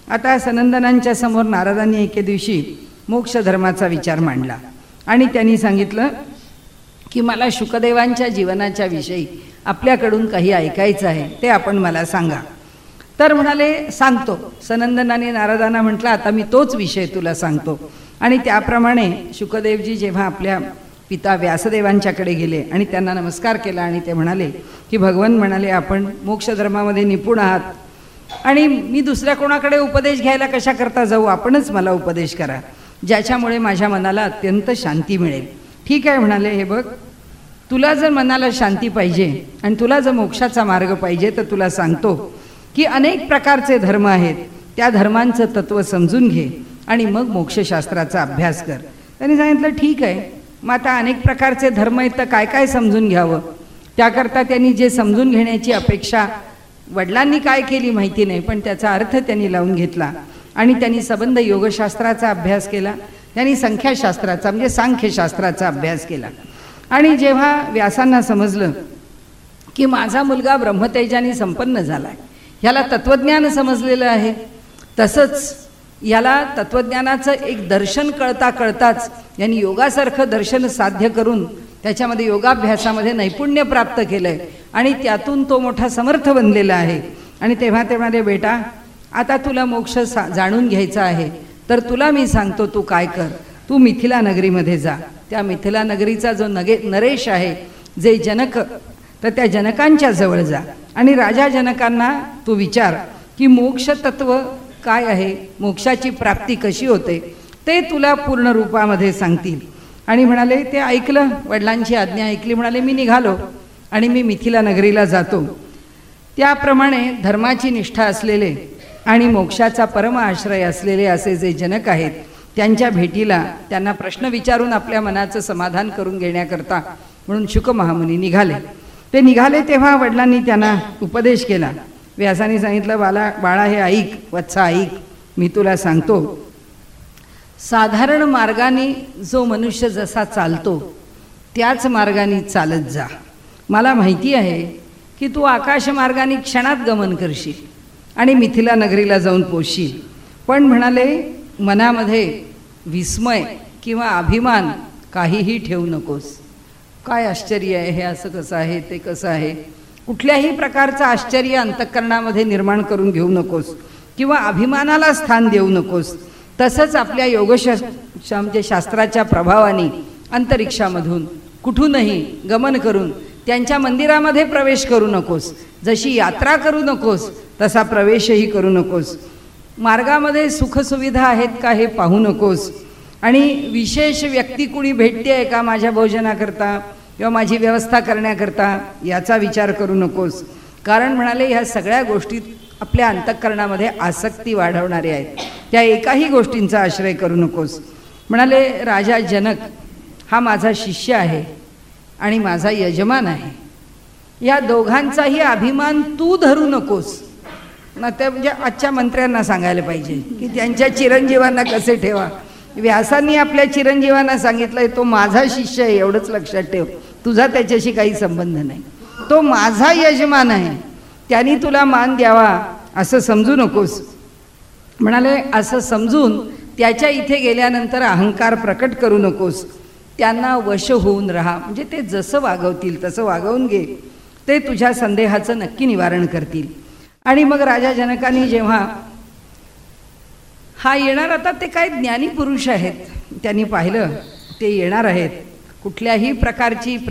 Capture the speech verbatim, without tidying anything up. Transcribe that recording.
आता सनंदनांच्या समोर नारदांनी एके दिवशी मोक्ष धर्माचा विचार मांडला आणि त्यांनी सांगितलं की मला शुकदेवांच्या जीवनाच्या विषयी आपल्याकडून काही ऐकायचं आहे, ते आपण मला सांगा. तर म्हणाले सांगतो. सनंदनाने नारदांना म्हटलं आता मी तोच विषय तुला सांगतो. आणि त्याप्रमाणे शुकदेवजी जेव्हा आपल्या पिता व्यासदेवांच्याकडे गेले आणि त्यांना नमस्कार केला आणि ते म्हणाले की भगवान म्हणाले आपण मोक्षधर्मामध्ये निपुण आहात आणि मी दुसऱ्या कोणाकडे उपदेश घ्यायला कशा करता जाऊ, आपणच मला उपदेश करा ज्याच्यामुळे माझ्या मनाला अत्यंत शांती मिळेल. ठीक आहे म्हणाले, हे बघ तुला जर मनाला शांती पाहिजे आणि तुला जर मोक्षाचा मार्ग पाहिजे तर तुला सांगतो की अनेक प्रकारचे धर्म आहेत, त्या धर्मांचं तत्त्व समजून घे आणि मग मोक्षशास्त्राचा अभ्यास कर. त्यांनी सांगितलं ठीक आहे, मग आता अनेक प्रकारचे धर्म आहेत तर काय काय समजून घ्यावं. त्याकरता त्यांनी जे समजून घेण्याची अपेक्षा वडिलांनी काय केली माहिती नाही, पण त्याचा अर्थ त्यांनी लावून घेतला आणि त्यांनी संबंध योगशास्त्राचा अभ्यास केला. त्यांनी संख्याशास्त्राचा म्हणजे सांख्यशास्त्राचा अभ्यास केला. आणि जेव्हा व्यासांना समजलं की माझा मुलगा ब्रह्मतेजाने संपन्न झाला आहे, ह्याला तत्त्वज्ञान समजलेलं आहे, तसंच याला तत्त्वज्ञानाचं एक दर्शन कळता कळताच यांनी योगासारखं दर्शन साध्य करून त्याच्यामध्ये योगाभ्यासामध्ये नैपुण्य प्राप्त केलं आहे आणि त्यातून तो मोठा समर्थ बनलेला आहे. आणि तेव्हा ते म्हणाले बेटा आता तुला मोक्ष सा जाणून घ्यायचा आहे तर तुला मी सांगतो तू काय कर, तू मिथिला नगरीमध्ये जा. त्या मिथिला नगरीचा जो नगे नरेश आहे जे जनक, तर त्या जनकांच्या जवळ जा आणि राजा जनकांना तू विचार की मोक्ष तत्व काय आहे, मोक्षाची प्राप्ती कशी होते ते तुला पूर्ण रूपामध्ये सांगतील. आणि म्हणाले ते ऐकलं, वडिलांची आज्ञा ऐकली, म्हणाले मी निघालो आणि मी मिथिला नगरीला जातो. त्याप्रमाणे धर्माची निष्ठा असलेले आणि मोक्षाचा परम आश्रय असलेले असे जे जनक आहेत त्यांच्या भेटीला त्यांना प्रश्न विचारून आपल्या मनाचं समाधान करून घेण्याकरता म्हणून शुक महामुनी निघाले. ते निघाले तेव्हा वडिलांनी त्यांना उपदेश केला. व्यासाने सांगितलं बाला बाळा हे ऐक, वत्सा ऐक, मी तुला सांगतो साधारण मार्गाने जो मनुष्य जसा चालतो त्याच मार्गाने चालत जा. मला माहिती आहे की तू आकाशमार्गाने क्षणात गमन करशील आणि मिथिला नगरीला जाऊन पोचशील, पण म्हणाले मनामध्ये विस्मय किंवा अभिमान काहीही ठेवू नकोस. काय आश्चर्य आहे हे, असं कसं आहे, ते कसं आहे, कुठल्याही प्रकारचं आश्चर्य अंतःकरणामध्ये निर्माण करून घेऊ नकोस किंवा अभिमानाला स्थान देऊ नकोस. तसंच आपल्या योगशास्त्र म्हणजे शास्त्राच्या प्रभावाने अंतरिक्षामधून कुठूनही गमन करून त्यांच्या मंदिरामध्ये प्रवेश करू नकोस. जशी यात्रा करू नकोस तसा प्रवेशही करू नकोस. मार्गामध्ये सुखसुविधा आहेत का हे पाहू नकोस आणि विशेष व्यक्ती कुणी भेटते आहे का माझ्या भोजनाकरता किंवा माझी व्यवस्था करण्याकरता याचा विचार करू नकोस. कारण म्हणाले ह्या सगळ्या गोष्टी आपल्या अंतःकरणामध्ये आसक्ती वाढवणाऱ्या आहेत, त्या एकाही गोष्टींचा आश्रय करू नकोस. म्हणाले राजा जनक हा माझा शिष्य आहे आणि माझा यजमान आहे, या दोघांचाही अभिमान तू धरू नकोस. ना ते म्हणजे आजच्या मंत्र्यांना सांगायला पाहिजे की त्यांच्या चिरंजीवांना कसे ठेवा. व्यासांनी आपल्या चिरंजीवांना सांगितलंय तो माझा शिष्य आहे एवढंच लक्षात ठेव, तुझा त्याच्याशी काही संबंध नाही, तो माझा यजमान आहे, त्यांनी तुला मान द्यावा असं समजू नकोस. म्हणाले असं समजून त्याच्या इथे गेल्यानंतर अहंकार प्रकट करू नकोस, त्यांना वश होऊन राहा, म्हणजे ते जसं वागवतील तसं वागवून घे, ते तुझ्या संदेहाचं नक्की निवारण करतील. आणि मग राजा जनकांनी जेव्हा हा येणार, आता ते काय ज्ञानी पुरुष आहेत, त्यांनी पाहिलं ते येणार आहेत, कुठल्याही प्रकारची